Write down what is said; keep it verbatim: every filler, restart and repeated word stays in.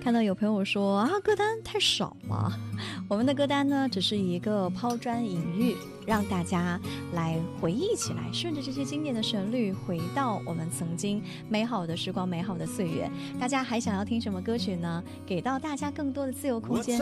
看到有朋友说啊，歌单太少了。我们的歌单呢，只是一个抛砖引玉，让大家来回忆起来，顺着这些经典的旋律，回到我们曾经美好的时光、美好的岁月。大家还想要听什么歌曲呢？给到大家更多的自由空间。